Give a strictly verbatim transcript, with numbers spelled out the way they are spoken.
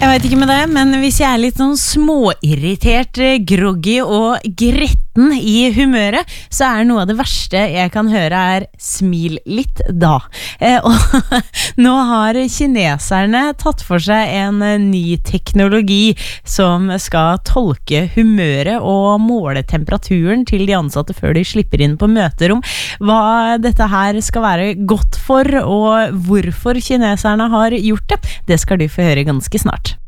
Jeg vet ikke med det, men hvis jeg er litt sånn småirritert, groggy og gretten i humøret, så er noe av det verste jeg kan høre er smil litt da. Eh, og nå har kineserne tatt for seg en ny teknologi som skal tolke humøret og måle temperaturen til de ansatte før de slipper inn på møterom. Hva dette her skal være godt for, og hvorfor kineserne har gjort det, det skal du få høre ganske snart.